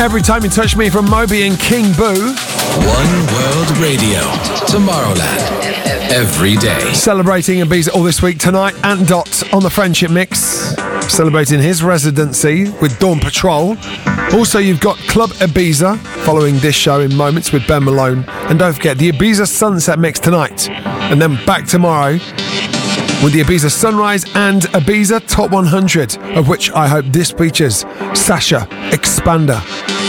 Every Time You Touch Me from Moby and King Boo. One World Radio, Tomorrowland, every day. Celebrating Ibiza all this week tonight, Ant Dot on the Friendship Mix, celebrating his residency with Dawn Patrol. Also, you've got Club Ibiza following this show in moments with Ben Malone. And don't forget the Ibiza Sunset Mix tonight. And then back tomorrow with the Ibiza Sunrise and Ibiza Top 100, of which I hope this features Sasha Expander.